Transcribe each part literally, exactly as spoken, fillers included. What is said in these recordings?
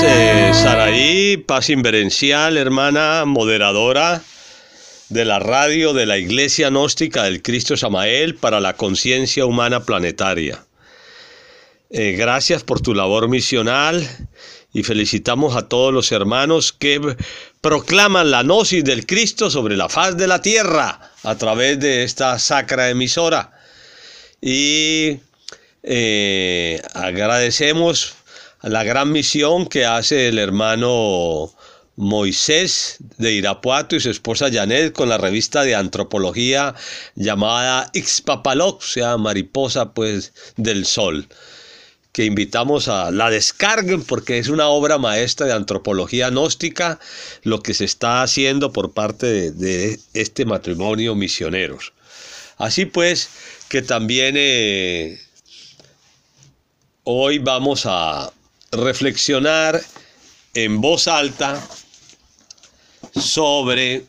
eh, Saraí, paz inverencial, hermana moderadora de la radio de la Iglesia Gnóstica del Cristo Samael para la conciencia humana planetaria. Eh, gracias por tu labor misional y felicitamos a todos los hermanos que proclaman la gnosis del Cristo sobre la faz de la tierra a través de esta sacra emisora. Y eh, agradecemos la gran misión que hace el hermano Moisés de Irapuato y su esposa Janet con la revista de antropología llamada Ixpapaloc, o sea, mariposa pues del sol, que invitamos a la descarguen porque es una obra maestra de antropología gnóstica lo que se está haciendo por parte de, de este matrimonio misioneros. Así pues que también eh, hoy vamos a reflexionar en voz alta sobre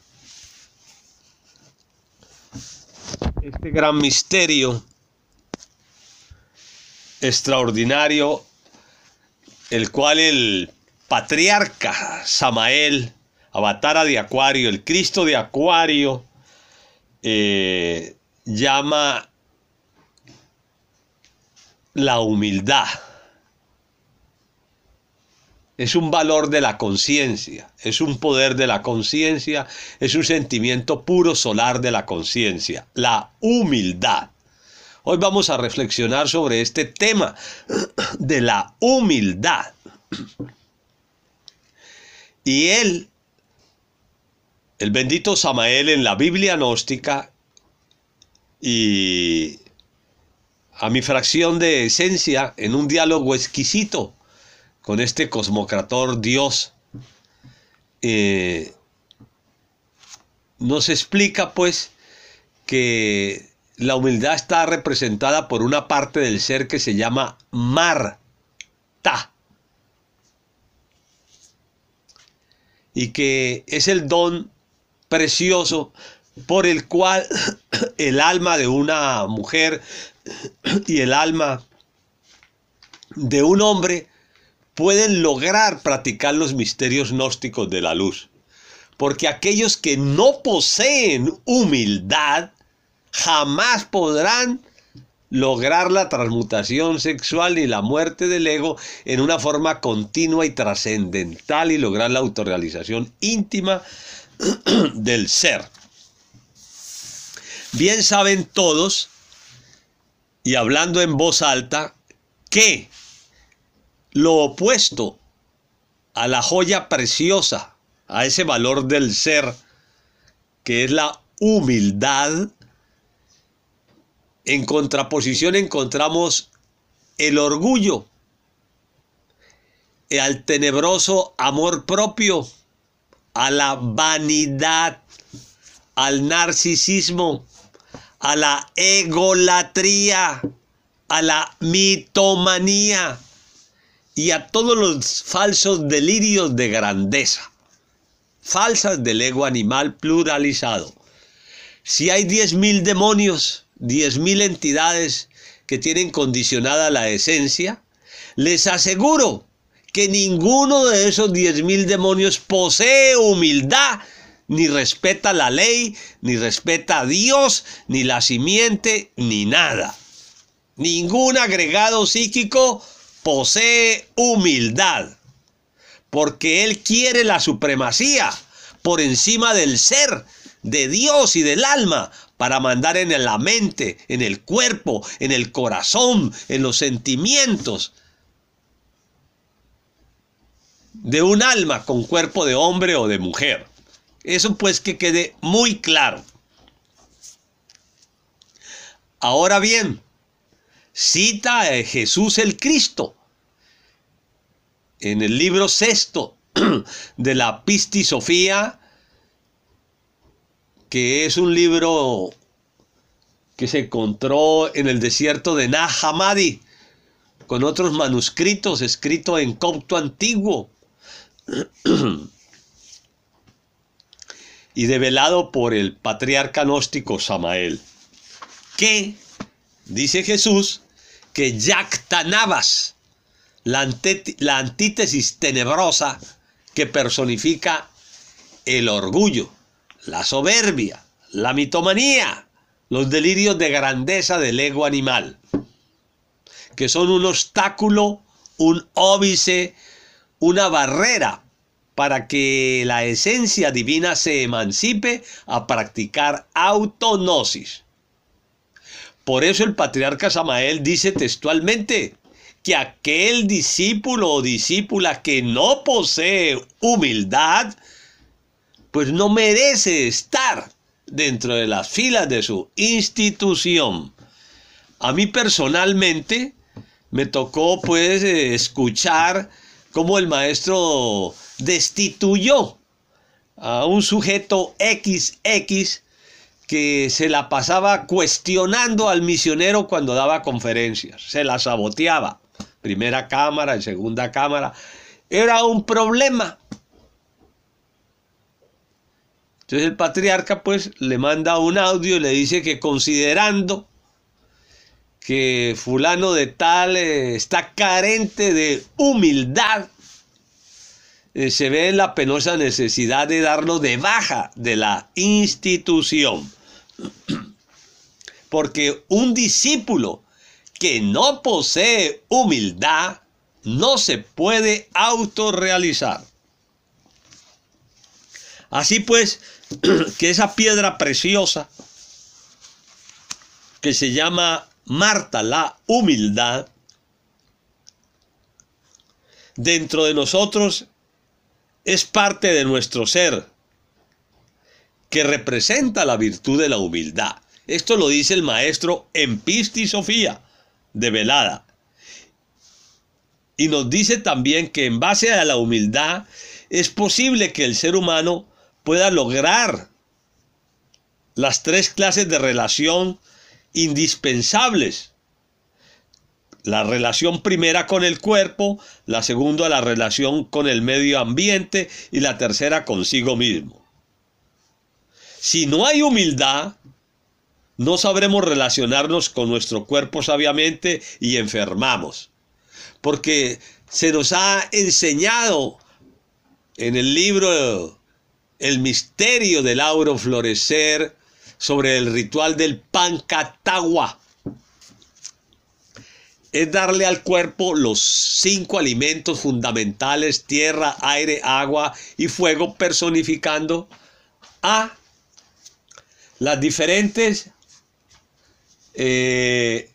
este gran misterio extraordinario, el cual el patriarca Samael, Avatara de Acuario, el Cristo de Acuario, eh, llama la humildad. Es un valor de la conciencia, es un poder de la conciencia, es un sentimiento puro solar de la conciencia, la humildad. Hoy vamos a reflexionar sobre este tema de la humildad. Y él, el bendito Samael en la Biblia gnóstica y a mi fracción de esencia en un diálogo exquisito con este cosmocrator Dios, eh, nos explica pues que la humildad está representada por una parte del ser que se llama Marta, y que es el don precioso por el cual el alma de una mujer y el alma de un hombre pueden lograr practicar los misterios gnósticos de la luz. Porque aquellos que no poseen humildad jamás podrán lograr la transmutación sexual ni la muerte del ego en una forma continua y trascendental y lograr la autorrealización íntima del ser. Bien saben todos, y hablando en voz alta, que lo opuesto a la joya preciosa, a ese valor del ser, que es la humildad, en contraposición encontramos el orgullo, al tenebroso amor propio, a la vanidad, al narcisismo, a la egolatría, a la mitomanía y a todos los falsos delirios de grandeza, falsas del ego animal pluralizado. Si hay diez mil demonios, diez mil entidades que tienen condicionada la esencia, les aseguro que ninguno de esos diez mil demonios posee humildad, ni respeta la ley, ni respeta a Dios, ni la simiente, ni nada. Ningún agregado psíquico posee humildad, porque él quiere la supremacía por encima del ser, de Dios y del alma, para mandar en la mente, en el cuerpo, en el corazón, en los sentimientos de un alma con cuerpo de hombre o de mujer. Eso pues que quede muy claro. Ahora bien, cita a Jesús el Cristo en el libro sexto de la Pistisofía, que es un libro que se encontró en el desierto de Nag Hammadi, con otros manuscritos escritos en copto antiguo y develado por el patriarca gnóstico Samael, que dice Jesús que Yactanabas, la, antete, la antítesis tenebrosa que personifica el orgullo, la soberbia, la mitomanía, los delirios de grandeza del ego animal, que son un obstáculo, un óbice, una barrera para que la esencia divina se emancipe a practicar autognosis. Por eso el patriarca Samael dice textualmente que aquel discípulo o discípula que no posee humildad, pues no merece estar dentro de las filas de su institución. A mí personalmente me tocó pues escuchar cómo el maestro destituyó a un sujeto equis equis que se la pasaba cuestionando al misionero cuando daba conferencias, se la saboteaba, primera cámara, segunda cámara, era un problema. Entonces el patriarca pues le manda un audio y le dice que considerando que fulano de tal eh, está carente de humildad, eh, se ve en la penosa necesidad de darlo de baja de la institución. Porque un discípulo que no posee humildad no se puede autorrealizar. Así pues, que esa piedra preciosa que se llama Marta, la humildad, dentro de nosotros es parte de nuestro ser, que representa la virtud de la humildad. Esto lo dice el maestro en Pistis Sofía, de Velada. Y nos dice también que en base a la humildad es posible que el ser humano pueda lograr las tres clases de relación indispensables. La relación primera con el cuerpo, la segunda la relación con el medio ambiente y la tercera consigo mismo. Si no hay humildad, no sabremos relacionarnos con nuestro cuerpo sabiamente y enfermamos. Porque se nos ha enseñado en el libro El misterio del auro florecer sobre el ritual del Pancatagua. Es darle al cuerpo los cinco alimentos fundamentales: tierra, aire, agua y fuego, personificando a las diferentes eh,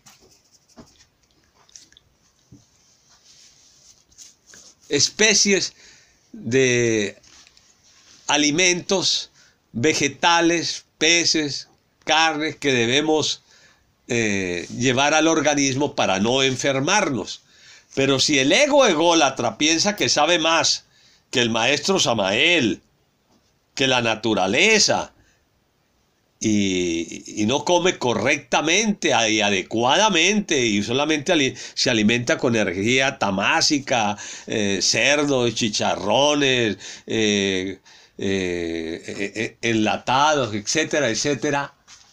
especies de alimentos vegetales, peces, carne que debemos eh, llevar al organismo para no enfermarnos. Pero si el ego ególatra piensa que sabe más que el maestro Samael, que la naturaleza, y, y no come correctamente y adecuadamente y solamente ali, se alimenta con energía tamásica, eh, cerdos, chicharrones, eh, eh, eh, enlatados, etcétera, etcétera.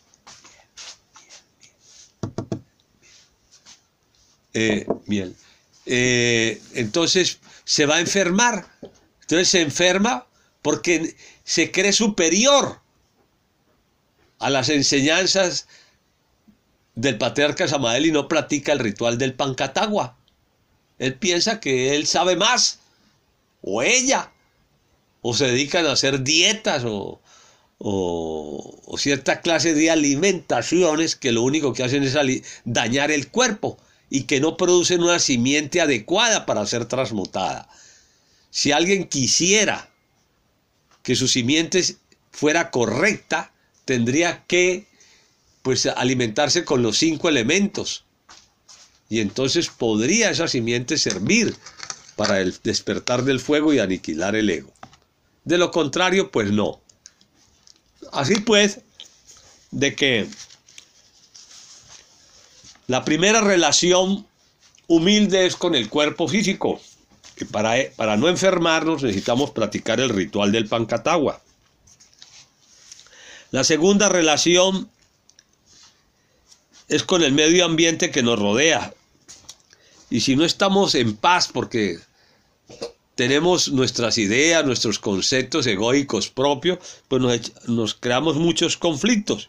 Eh, miel. Eh, entonces se va a enfermar. Entonces se enferma porque se cree superior a las enseñanzas del patriarca Samael y no practica el ritual del Pancatagua. Él piensa que él sabe más, o ella, o se dedican a hacer dietas o, o, o cierta clase de alimentaciones que lo único que hacen es dañar el cuerpo y que no producen una simiente adecuada para ser transmutada. Si alguien quisiera que su simiente fuera correcta, tendría que pues alimentarse con los cinco elementos y entonces podría esa simiente servir para el despertar del fuego y aniquilar el ego. De lo contrario, pues no. Así pues, de que la primera relación humilde es con el cuerpo físico, que para, para no enfermarnos necesitamos practicar el ritual del Pancatagua. La segunda relación es con el medio ambiente que nos rodea. Y si no estamos en paz porque tenemos nuestras ideas, nuestros conceptos egoicos propios, pues nos, nos creamos muchos conflictos.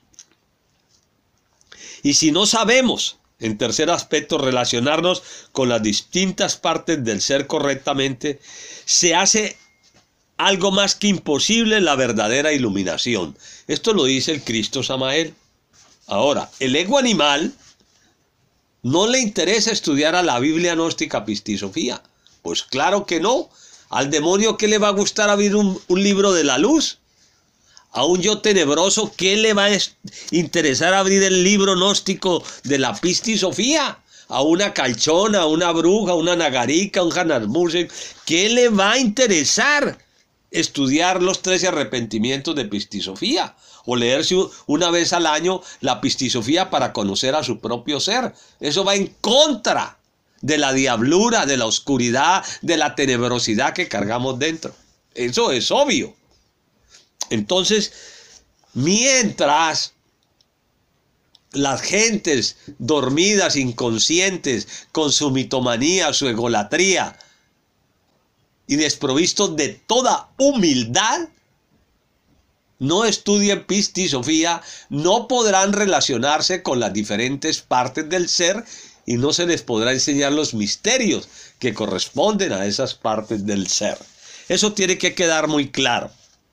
Y si no sabemos, en tercer aspecto, relacionarnos con las distintas partes del ser correctamente, se hace algo más que imposible la verdadera iluminación. Esto lo dice el Cristo Samael. Ahora, el ego animal no le interesa estudiar a la Biblia gnóstica pistisofía. Pues claro que no. ¿Al demonio qué le va a gustar abrir un, un libro de la luz? A un yo tenebroso, ¿qué le va a interesar abrir el libro gnóstico de la pistisofía? A una calchona, a una bruja, a una nagarica, a un Hanarmusen, ¿qué le va a interesar estudiar los trece arrepentimientos de pistisofía? O leerse una vez al año la pistisofía para conocer a su propio ser. Eso va en contra de la diablura, de la oscuridad, de la tenebrosidad que cargamos dentro. Eso es obvio. Entonces, mientras las gentes dormidas, inconscientes, con su mitomanía, su egolatría y desprovistos de toda humildad, no estudien pistisofía, no podrán relacionarse con las diferentes partes del ser y no se les podrá enseñar los misterios que corresponden a esas partes del ser. Eso tiene que quedar muy claro.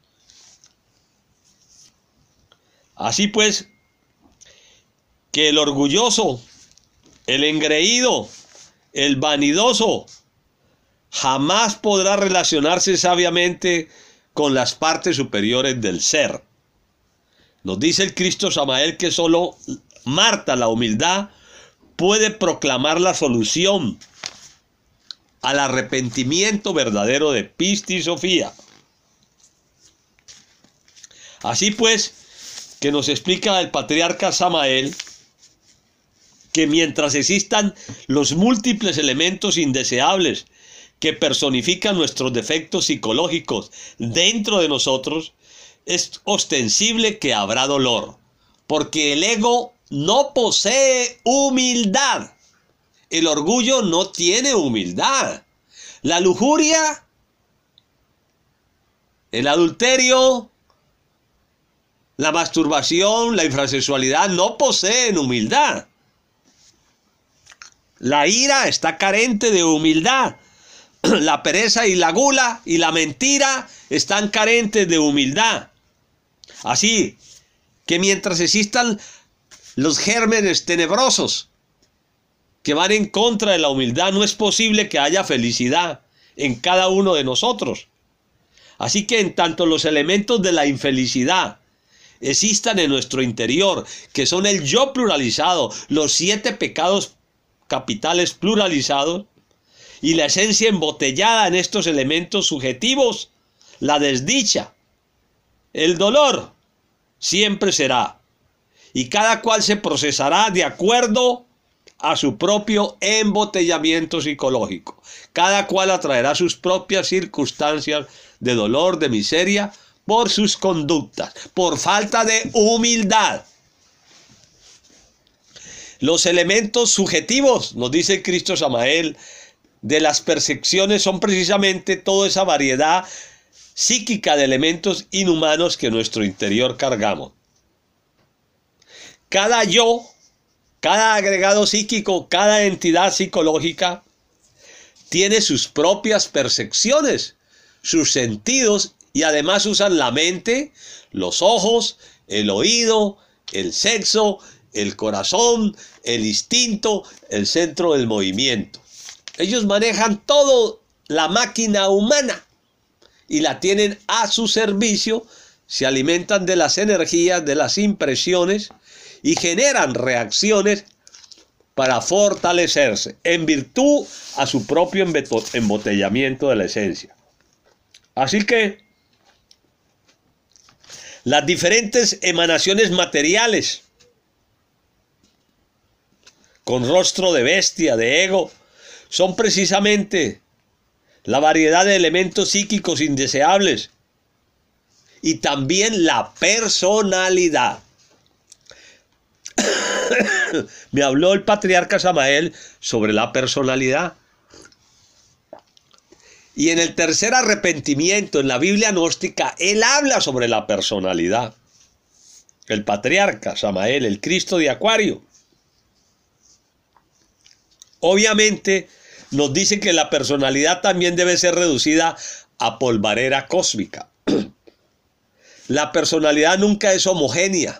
Así pues, que el orgulloso, el engreído, el vanidoso, jamás podrá relacionarse sabiamente con las partes superiores del ser. Nos dice el Cristo Samael que solo Marta, la humildad, puede proclamar la solución al arrepentimiento verdadero de pistisofía. Así pues, que nos explica el patriarca Samael que mientras existan los múltiples elementos indeseables que personifican nuestros defectos psicológicos dentro de nosotros, es ostensible que habrá dolor, porque el ego no posee humildad. El orgullo no tiene humildad. La lujuria, el adulterio, la masturbación, la infrasexualidad no poseen humildad. La ira está carente de humildad. La pereza y la gula y la mentira están carentes de humildad. Así que mientras existan los gérmenes tenebrosos que van en contra de la humildad, no es posible que haya felicidad en cada uno de nosotros. Así que en tanto los elementos de la infelicidad existan en nuestro interior, que son el yo pluralizado, los siete pecados capitales pluralizados, y la esencia embotellada en estos elementos subjetivos, la desdicha, el dolor, siempre será. Y cada cual se procesará de acuerdo a su propio embotellamiento psicológico. Cada cual atraerá sus propias circunstancias de dolor, de miseria, por sus conductas, por falta de humildad. Los elementos subjetivos, nos dice Cristo Samael, de las percepciones son precisamente toda esa variedad psíquica de elementos inhumanos que en nuestro interior cargamos. Cada yo, cada agregado psíquico, cada entidad psicológica tiene sus propias percepciones, sus sentidos, y además usan la mente, los ojos, el oído, el sexo, el corazón, el instinto, el centro del movimiento. Ellos manejan toda la máquina humana y la tienen a su servicio, se alimentan de las energías, de las impresiones y generan reacciones para fortalecerse en virtud a su propio embotellamiento de la esencia. Así que las diferentes emanaciones materiales con rostro de bestia, de ego, son precisamente la variedad de elementos psíquicos indeseables y también la personalidad. Me habló el patriarca Samael sobre la personalidad. Y en el tercer arrepentimiento, en la Biblia gnóstica, él habla sobre la personalidad. El patriarca Samael, el Cristo de Acuario. Obviamente nos dice que la personalidad también debe ser reducida a polvareda cósmica. La personalidad nunca es homogénea,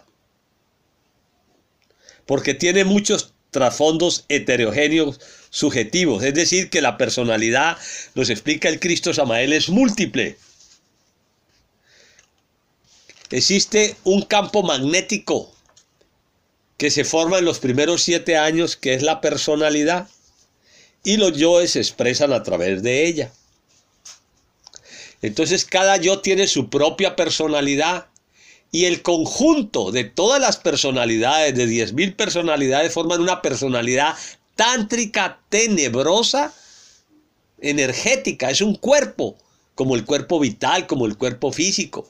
porque tiene muchos trasfondos heterogéneos subjetivos. Es decir, que la personalidad, nos explica el Cristo Samael, es múltiple. Existe un campo magnético que se forma en los primeros siete años, que es la personalidad, y los yoes se expresan a través de ella. Entonces cada yo tiene su propia personalidad, y el conjunto de todas las personalidades, de diez mil personalidades, forman una personalidad tántrica, tenebrosa, energética. Es un cuerpo, como el cuerpo vital, como el cuerpo físico,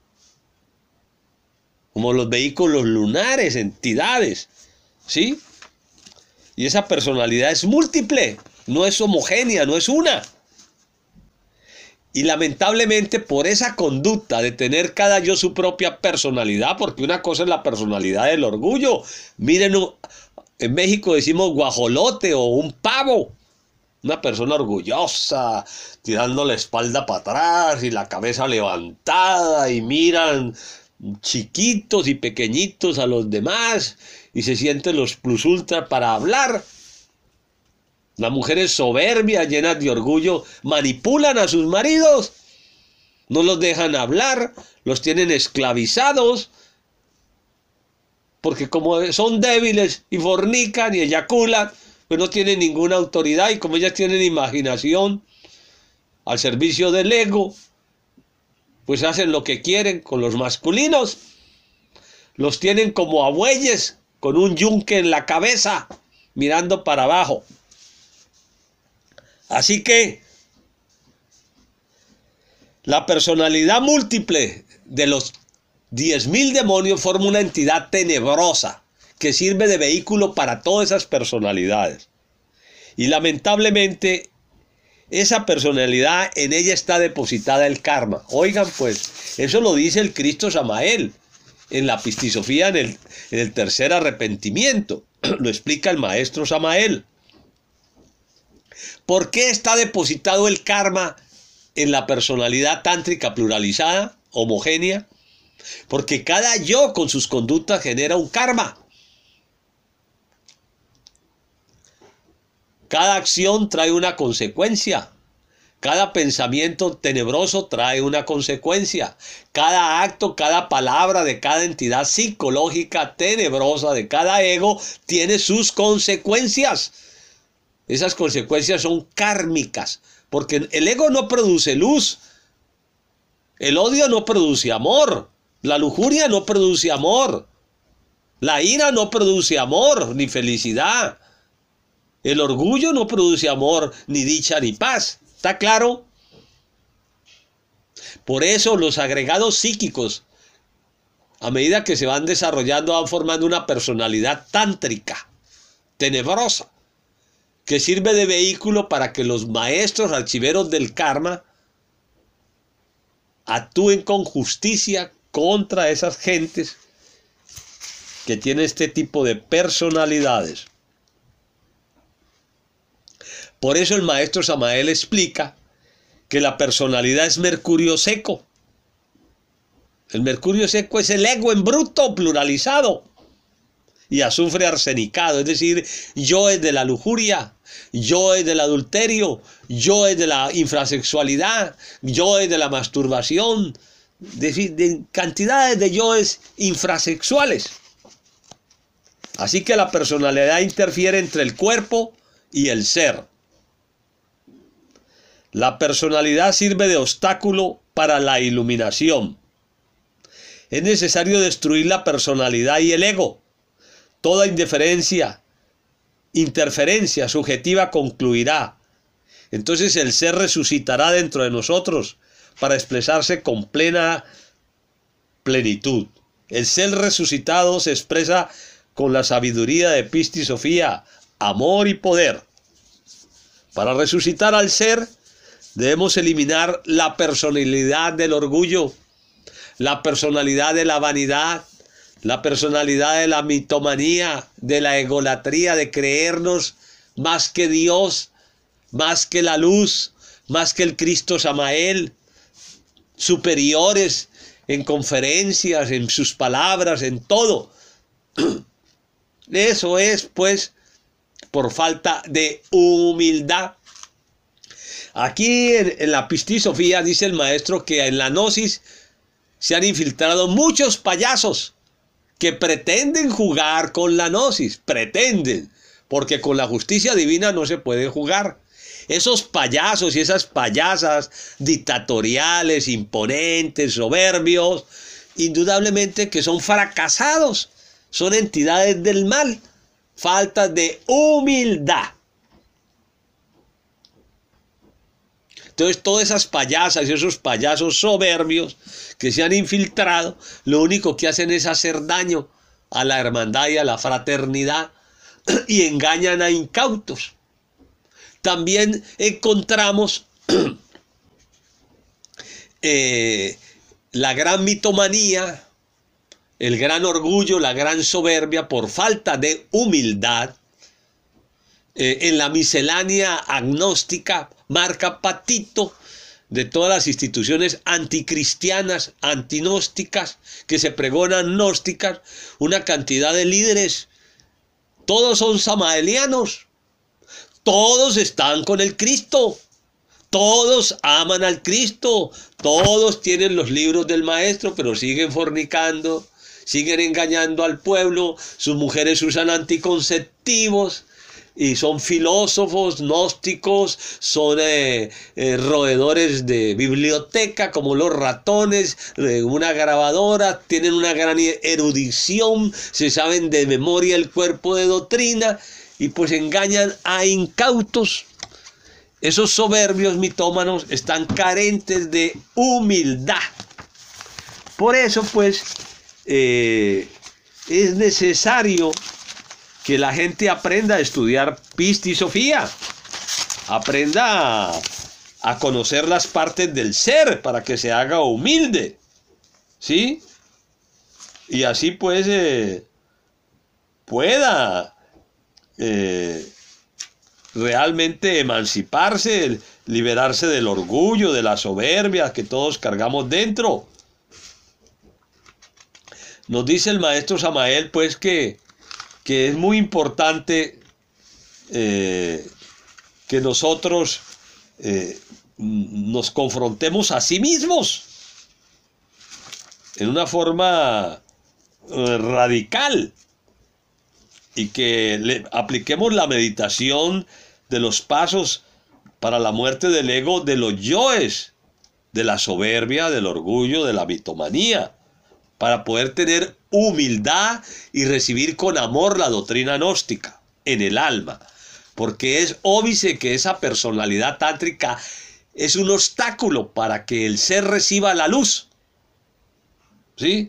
como los vehículos lunares, entidades, ¿sí? Y esa personalidad es múltiple, no es homogénea, no es una. Y lamentablemente por esa conducta de tener cada yo su propia personalidad, porque una cosa es la personalidad del orgullo. Miren, en México decimos guajolote o un pavo. Una persona orgullosa, tirando la espalda para atrás y la cabeza levantada, y miran chiquitos y pequeñitos a los demás y se sienten los plus ultra para hablar. Las mujeres soberbias, llenas de orgullo, manipulan a sus maridos, no los dejan hablar, los tienen esclavizados, porque como son débiles y fornican y eyaculan, pues no tienen ninguna autoridad, y como ellas tienen imaginación al servicio del ego, pues hacen lo que quieren con los masculinos. Los tienen como a bueyes, con un yunque en la cabeza, mirando para abajo. Así que la personalidad múltiple de los diez mil demonios forma una entidad tenebrosa que sirve de vehículo para todas esas personalidades. Y lamentablemente esa personalidad, en ella está depositada el karma. Oigan pues, eso lo dice el Cristo Samael en la Pistisofía, en el, en el tercer arrepentimiento. Lo explica el maestro Samael. ¿Por qué está depositado el karma en la personalidad tántrica pluralizada, homogénea? Porque cada yo con sus conductas genera un karma. Cada acción trae una consecuencia. Cada pensamiento tenebroso trae una consecuencia. Cada acto, cada palabra de cada entidad psicológica tenebrosa, de cada ego, tiene sus consecuencias. Esas consecuencias son kármicas, porque el ego no produce luz, el odio no produce amor, la lujuria no produce amor, la ira no produce amor ni felicidad, el orgullo no produce amor, ni dicha, ni paz. ¿Está claro? Por eso los agregados psíquicos, a medida que se van desarrollando, van formando una personalidad tántrica, tenebrosa, que sirve de vehículo para que los maestros archiveros del karma actúen con justicia contra esas gentes que tienen este tipo de personalidades. Por eso el maestro Samael explica que la personalidad es mercurio seco. El mercurio seco es el ego en bruto, pluralizado, y azufre arsenicado, es decir, yo es de la lujuria, yo es del adulterio, yo es de la infrasexualidad, yo es de la masturbación, de, de cantidades de yoes infrasexuales. Así que la personalidad interfiere entre el cuerpo y el ser. La personalidad sirve de obstáculo para la iluminación. Es necesario destruir la personalidad y el ego. Toda indiferencia, interferencia subjetiva concluirá. Entonces el ser resucitará dentro de nosotros para expresarse con plena plenitud. El ser resucitado se expresa con la sabiduría de Pistis Sofía, amor y poder. Para resucitar al ser, debemos eliminar la personalidad del orgullo, la personalidad de la vanidad, la personalidad de la mitomanía, de la egolatría, de creernos más que Dios, más que la luz, más que el Cristo Samael, superiores en conferencias, en sus palabras, en todo. Eso es, pues, por falta de humildad. Aquí en, en la Pistis Sofía dice el maestro que en la gnosis se han infiltrado muchos payasos que pretenden jugar con la gnosis, pretenden, porque con la justicia divina no se puede jugar. Esos payasos y esas payasas dictatoriales, imponentes, soberbios, indudablemente que son fracasados, son entidades del mal, falta de humildad. Entonces todas esas payasas y esos payasos soberbios que se han infiltrado, lo único que hacen es hacer daño a la hermandad y a la fraternidad y engañan a incautos. También encontramos eh, la gran mitomanía, el gran orgullo, la gran soberbia por falta de humildad. Eh, en la miscelánea agnóstica marca patito de todas las instituciones anticristianas, antinósticas, que se pregonan gnósticas, una cantidad de líderes, todos son samaelianos, todos están con el Cristo, todos aman al Cristo, todos tienen los libros del maestro, pero siguen fornicando, siguen engañando al pueblo, sus mujeres usan anticonceptivos, y son filósofos, gnósticos, son eh, eh, roedores de biblioteca como los ratones, eh, una grabadora, tienen una gran erudición, se saben de memoria el cuerpo de doctrina y pues engañan a incautos. Esos soberbios mitómanos están carentes de humildad. Por eso pues eh, es necesario que la gente aprenda a estudiar Pistis Sofía, aprenda a, a conocer las partes del ser para que se haga humilde, ¿sí? Y así pues eh, pueda eh, realmente emanciparse, liberarse del orgullo, de la soberbia que todos cargamos dentro. Nos dice el maestro Samael pues que que es muy importante eh, que nosotros eh, nos confrontemos a sí mismos en una forma eh, radical y que le apliquemos la meditación de los pasos para la muerte del ego, de los yoes, de la soberbia, del orgullo, de la mitomanía, para poder tener humildad y recibir con amor la doctrina gnóstica en el alma, porque es óbice que esa personalidad tántrica es un obstáculo para que el ser reciba la luz, ¿sí?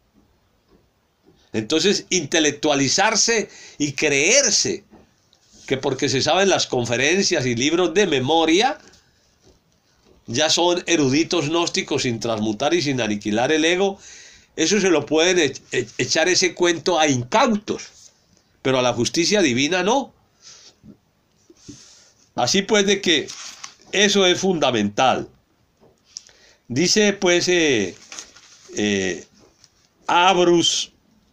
Entonces, intelectualizarse y creerse que porque se saben las conferencias y libros de memoria, ya son eruditos gnósticos sin transmutar y sin aniquilar el ego. Eso se lo pueden echar ese cuento a incautos, pero a la justicia divina no. Así pues de que eso es fundamental. Dice pues eh, eh, Abrus,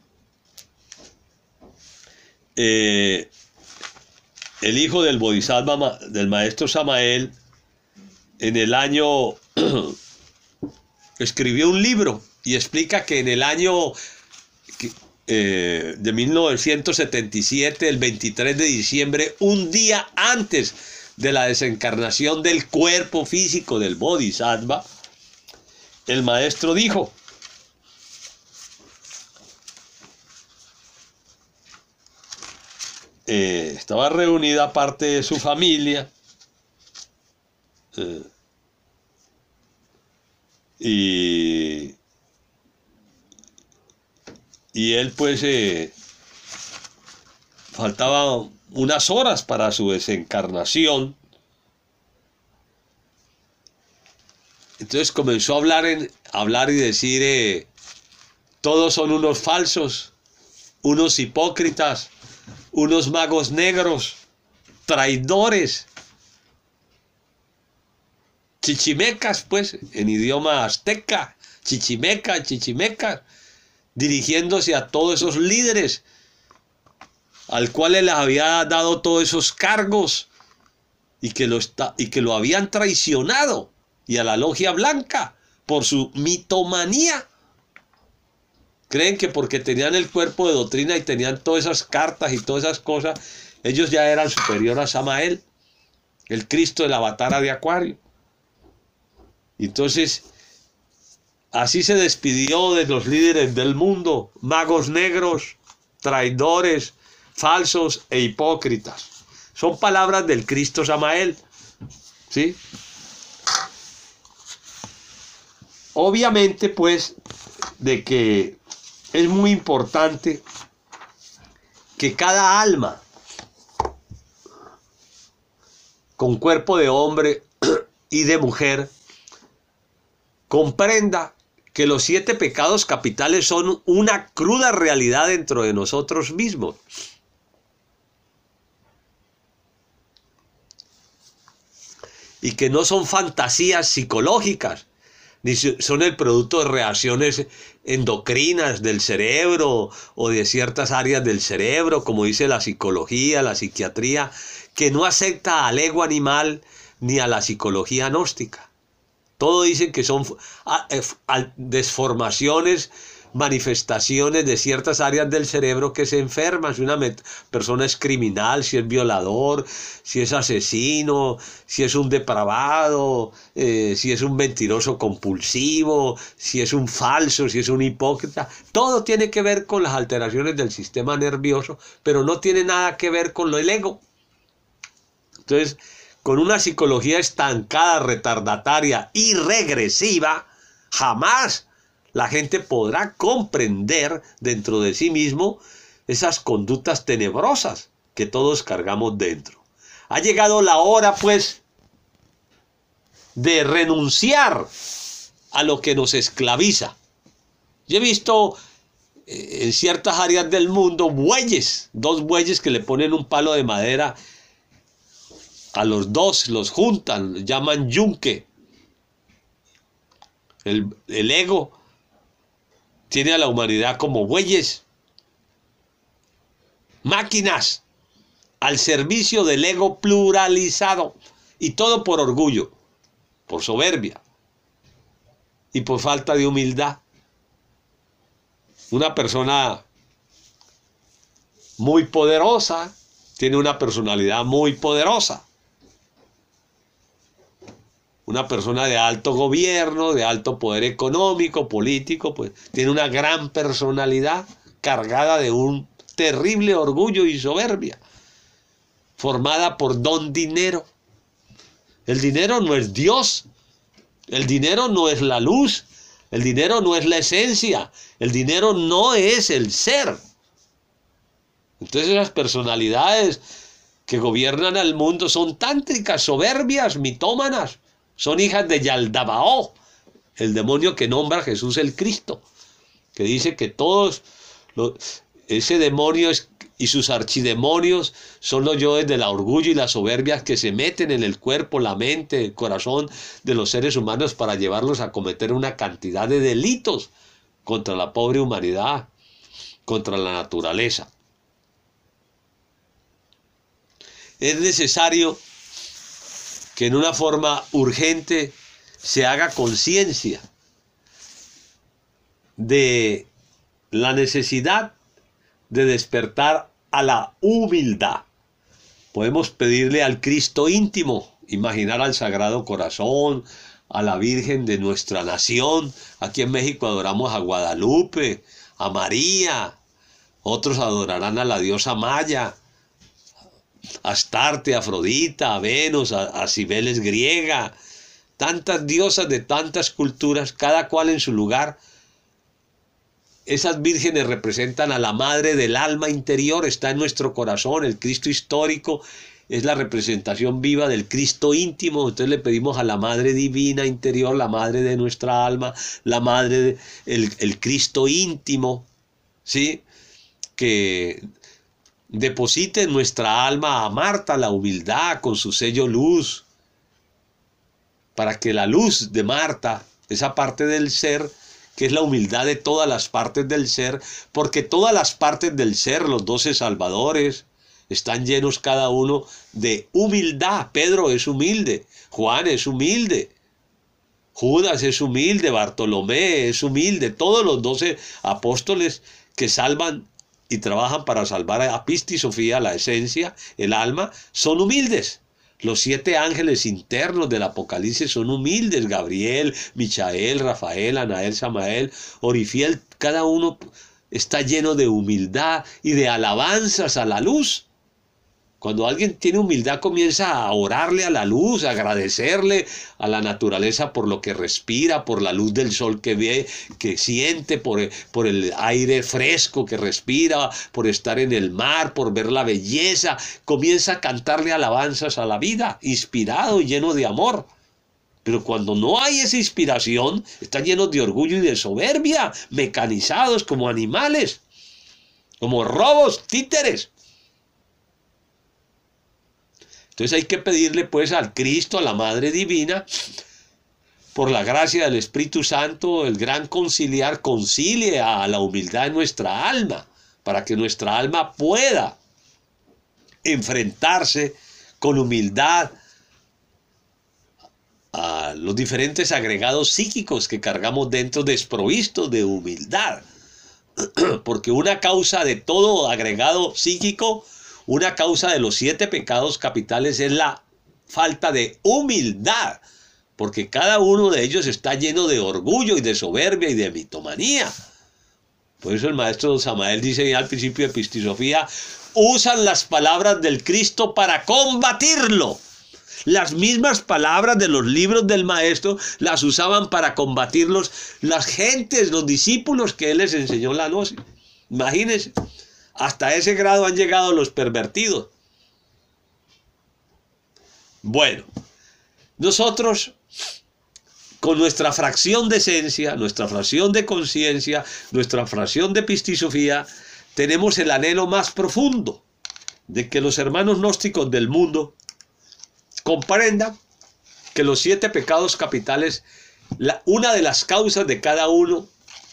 eh, el hijo del Bodhisattva, del maestro Samael, en el año escribió un libro y explica que en el año eh, de mil novecientos setenta y siete, el veintitrés de diciembre, un día antes de la desencarnación del cuerpo físico del Bodhisattva, el maestro dijo: eh, estaba reunida parte de su familia, eh, y Y él pues eh, faltaban unas horas para su desencarnación. Entonces comenzó a hablar, en, a hablar y decir, eh, todos son unos falsos, unos hipócritas, unos magos negros, traidores, chichimecas, pues, en idioma azteca, chichimeca, chichimecas, dirigiéndose a todos esos líderes, al cual les había dado todos esos cargos y que lo, está, y que lo habían traicionado, y a la logia blanca por su mitomanía. Creen que porque tenían el cuerpo de doctrina y tenían todas esas cartas y todas esas cosas, ellos ya eran superiores a Samael, el Cristo de la Batara de Acuario. Entonces, así se despidió de los líderes del mundo, magos negros, traidores, falsos e hipócritas. Son palabras del Cristo Samael, ¿sí? Obviamente, pues, de que es muy importante que cada alma con cuerpo de hombre y de mujer comprenda que los siete pecados capitales son una cruda realidad dentro de nosotros mismos. Y que no son fantasías psicológicas, ni son el producto de reacciones endocrinas del cerebro o de ciertas áreas del cerebro, como dice la psicología, la psiquiatría, que no acepta al ego animal ni a la psicología gnóstica. Todo dicen que son desformaciones, manifestaciones de ciertas áreas del cerebro que se enferman. Si una persona es criminal, si es violador, si es asesino, si es un depravado, eh, si es un mentiroso compulsivo, si es un falso, si es un hipócrita, todo tiene que ver con las alteraciones del sistema nervioso, pero no tiene nada que ver con lo del ego. Entonces, con una psicología estancada, retardataria y regresiva, jamás la gente podrá comprender dentro de sí mismo esas conductas tenebrosas que todos cargamos dentro. Ha llegado la hora, pues, de renunciar a lo que nos esclaviza. Yo he visto eh, en ciertas áreas del mundo bueyes, dos bueyes que le ponen un palo de madera a los dos, los juntan, llaman yunque. El, el ego tiene a la humanidad como bueyes, máquinas al servicio del ego pluralizado, y todo por orgullo, por soberbia y por falta de humildad. Una persona muy poderosa tiene una personalidad muy poderosa. Una persona de alto gobierno, de alto poder económico, político, pues tiene una gran personalidad cargada de un terrible orgullo y soberbia, formada por don dinero. El dinero no es Dios, el dinero no es la luz, el dinero no es la esencia, el dinero no es el ser. Entonces esas personalidades que gobiernan al mundo son tántricas, soberbias, mitómanas. Son hijas de Yaldabaoth, el demonio que nombra a Jesús el Cristo, que dice que todos, los, ese demonio es, y sus archidemonios son los yoes de la orgullo y la soberbia que se meten en el cuerpo, la mente, el corazón de los seres humanos para llevarlos a cometer una cantidad de delitos contra la pobre humanidad, contra la naturaleza. Es necesario que en una forma urgente se haga conciencia de la necesidad de despertar a la humildad. Podemos pedirle al Cristo íntimo, imaginar al Sagrado Corazón, a la Virgen de nuestra nación. Aquí en México adoramos a Guadalupe, a María, otros adorarán a la diosa Maya, a Astarte, a Afrodita, a Venus, a, a Cibeles griega, tantas diosas de tantas culturas, cada cual en su lugar, esas vírgenes representan a la madre del alma interior, está en nuestro corazón. El Cristo histórico es la representación viva del Cristo íntimo. Entonces le pedimos a la madre divina interior, la madre de nuestra alma, la madre de, el, el Cristo íntimo, ¿sí?, que deposite en nuestra alma a Marta la humildad con su sello luz, para que la luz de Marta, esa parte del ser, que es la humildad de todas las partes del ser, porque todas las partes del ser, los doce salvadores, están llenos cada uno de humildad. Pedro es humilde, Juan es humilde, Judas es humilde, Bartolomé es humilde, todos los doce apóstoles que salvan y trabajan para salvar a Pistis Sofía, la esencia, el alma, son humildes. Los siete ángeles internos del Apocalipsis son humildes: Gabriel, Michael, Rafael, Anael, Samael, Orifiel. Cada uno está lleno de humildad y de alabanzas a la luz. Cuando alguien tiene humildad, comienza a orarle a la luz, a agradecerle a la naturaleza por lo que respira, por la luz del sol que ve, que siente, por, por el aire fresco que respira, por estar en el mar, por ver la belleza. Comienza a cantarle alabanzas a la vida, inspirado y lleno de amor. Pero cuando no hay esa inspiración, están llenos de orgullo y de soberbia, mecanizados como animales, como robos, títeres. Entonces hay que pedirle pues al Cristo, a la Madre Divina, por la gracia del Espíritu Santo, el gran conciliar, concilie a la humildad en nuestra alma, para que nuestra alma pueda enfrentarse con humildad a los diferentes agregados psíquicos que cargamos dentro, desprovistos de humildad. Porque una causa de todo agregado psíquico, una causa de los siete pecados capitales, es la falta de humildad, porque cada uno de ellos está lleno de orgullo y de soberbia y de mitomanía. Por eso el maestro Samael dice al principio de Pistis Sofía: usan las palabras del Cristo para combatirlo. Las mismas palabras de los libros del maestro las usaban para combatirlos las gentes, los discípulos que él les enseñó la gnosis. Imagínense. Hasta ese grado han llegado los pervertidos. Bueno, nosotros, con nuestra fracción de esencia, nuestra fracción de conciencia, nuestra fracción de pistisofía, tenemos el anhelo más profundo de que los hermanos gnósticos del mundo comprendan que los siete pecados capitales, la, una de las causas de cada uno,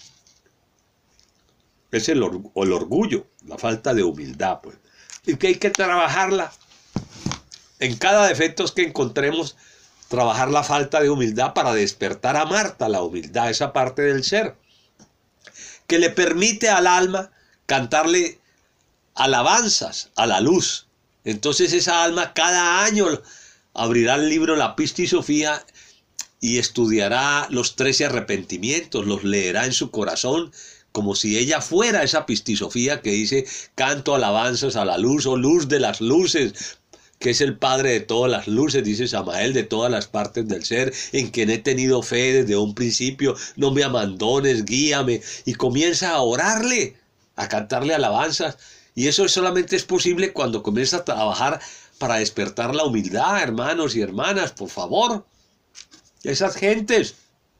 es el, or el orgullo, la falta de humildad, pues. Y que hay que trabajarla. En cada defecto que encontremos, trabajar la falta de humildad para despertar a Marta, la humildad, esa parte del ser, que le permite al alma cantarle alabanzas a la luz. Entonces esa alma cada año abrirá el libro La Pistis Sofía y estudiará los trece arrepentimientos, los leerá en su corazón, como si ella fuera esa pistisofía que dice: canto alabanzas a la luz, o luz de las luces, que es el Padre de todas las luces, dice Samael, de todas las partes del ser, en quien he tenido fe desde un principio, no me abandones, guíame. Y comienza a orarle, a cantarle alabanzas. Y eso solamente es posible cuando comienza a trabajar para despertar la humildad, hermanos y hermanas, por favor. Esas gentes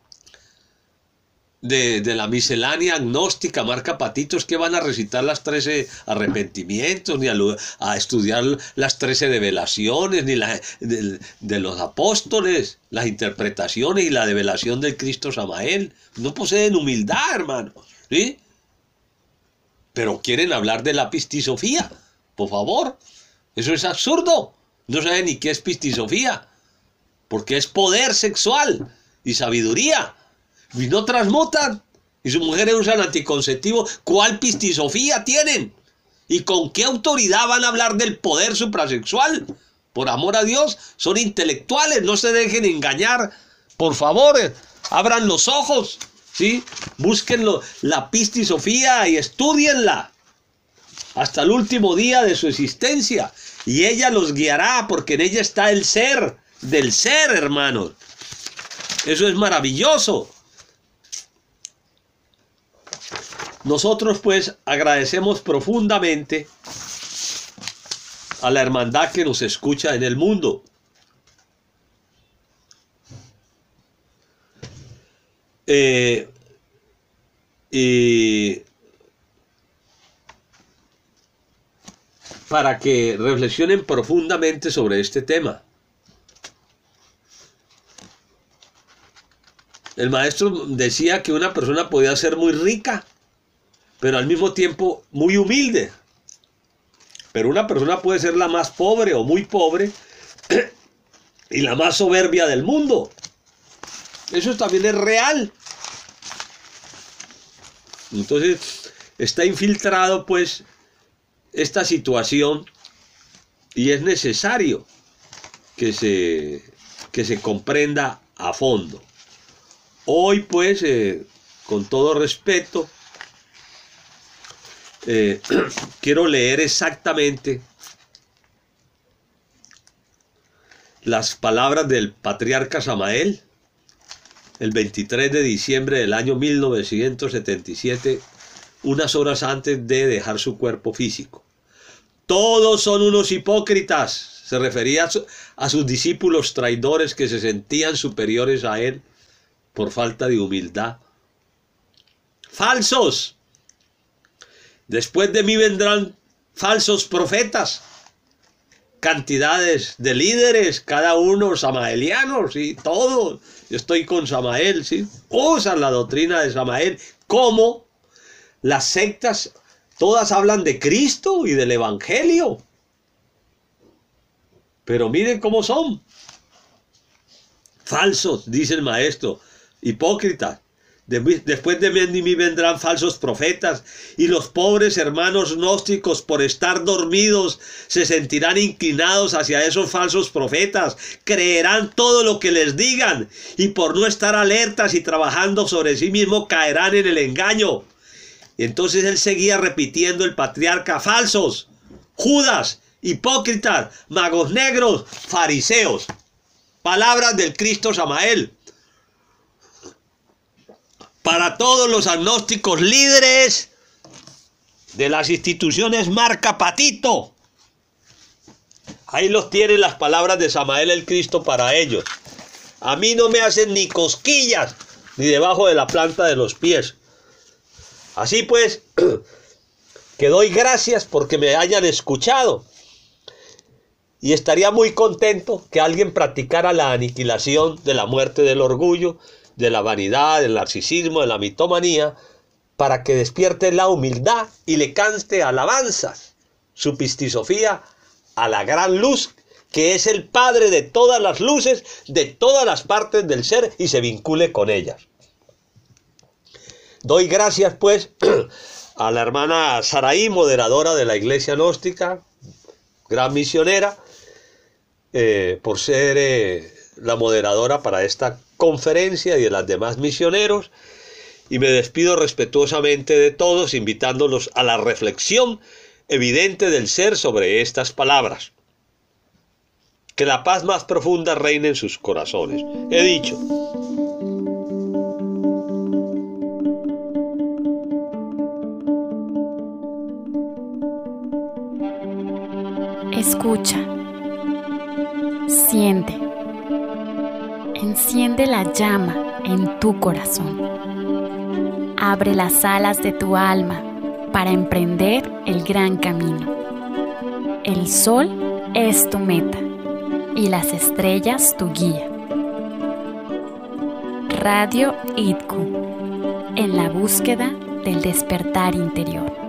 De, de la miscelánea agnóstica, marca patitos, que van a recitar las trece arrepentimientos, ni a, lo, a estudiar las trece develaciones, ni la, de, de los apóstoles, las interpretaciones y la develación del Cristo Samael. No poseen humildad, hermano, ¿sí? Pero quieren hablar de la pistisofía, por favor. Eso es absurdo. No saben ni qué es pistisofía, porque es poder sexual y sabiduría. Y no transmutan. Y sus mujeres usan anticonceptivos. ¿Cuál pistisofía tienen? ¿Y con qué autoridad van a hablar del poder suprasexual? Por amor a Dios, son intelectuales. No se dejen engañar. Por favor, abran los ojos, ¿sí? Búsquenlo, la pistisofía, y estudienla hasta el último día de su existencia. Y ella los guiará, porque en ella está el ser del ser, hermanos. Eso es maravilloso. Nosotros pues agradecemos profundamente a la hermandad que nos escucha en el mundo. Eh, y para que reflexionen profundamente sobre este tema. El maestro decía que una persona podía ser muy rica, pero al mismo tiempo muy humilde. Pero una persona puede ser la más pobre o muy pobre y la más soberbia del mundo. Eso también es real. Entonces está infiltrado pues esta situación y es necesario que se, que se comprenda a fondo. Hoy pues, eh, con todo respeto, eh, quiero leer exactamente las palabras del patriarca Samael, el veintitrés de diciembre del año mil novecientos setenta y siete, unas horas antes de dejar su cuerpo físico. Todos son unos hipócritas. Se refería a, su, a sus discípulos traidores que se sentían superiores a él por falta de humildad. Falsos. Después de mí vendrán falsos profetas. Cantidades de líderes, cada uno samaelianos, y todos. Yo estoy con Samael, ¿sí? Usan la doctrina de Samael. ¿Cómo? Las sectas, todas hablan de Cristo y del Evangelio. Pero miren cómo son. Falsos, dice el maestro. Hipócritas. Después de mí vendrán falsos profetas, y los pobres hermanos gnósticos, por estar dormidos, se sentirán inclinados hacia esos falsos profetas, creerán todo lo que les digan, y por no estar alertas y trabajando sobre sí mismos, caerán en el engaño. Y entonces él seguía repitiendo, el patriarca: falsos, Judas, hipócritas, magos negros, fariseos. Palabras del Cristo Samael. Para todos los agnósticos líderes de las instituciones marca patito. Ahí los tienen las palabras de Samael el Cristo para ellos. A mí no me hacen ni cosquillas, ni debajo de la planta de los pies. Así pues, que doy gracias porque me hayan escuchado. Y estaría muy contento que alguien practicara la aniquilación de la muerte del orgullo, de la vanidad, del narcisismo, de la mitomanía, para que despierte la humildad y le cante alabanzas, su pistisofía, a la gran luz, que es el Padre de todas las luces, de todas las partes del ser, y se vincule con ellas. Doy gracias, pues, a la hermana Saraí, moderadora de la Iglesia Gnóstica, gran misionera, eh, por ser eh, la moderadora para esta conferencia y de las demás misioneros, y me despido respetuosamente de todos, invitándolos a la reflexión evidente del ser sobre estas palabras. Que la paz más profunda reine en sus corazones. He dicho. Escucha, siente, enciende la llama en tu corazón. Abre las alas de tu alma para emprender el gran camino. El sol es tu meta y las estrellas tu guía. Radio I D C U, en la búsqueda del despertar interior.